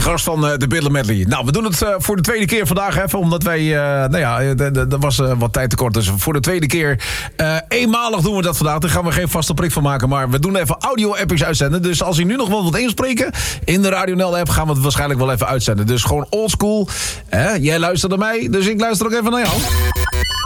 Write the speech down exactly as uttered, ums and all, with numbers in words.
gast van uh, de Billen Medley. Nou, we doen het uh, voor de tweede keer vandaag even. Omdat wij, uh, nou ja, er was uh, wat tijd tekort. Dus voor de tweede keer, uh, eenmalig doen we dat vandaag. Daar gaan we geen vaste prik van maken. Maar we doen even audio-appings uitzenden. Dus als u nu nog wel wilt inspreken in de Radio Nel app, gaan we het waarschijnlijk wel even uitzenden. Dus gewoon oldschool. Uh, jij luistert naar mij, dus ik luister ook even naar jou.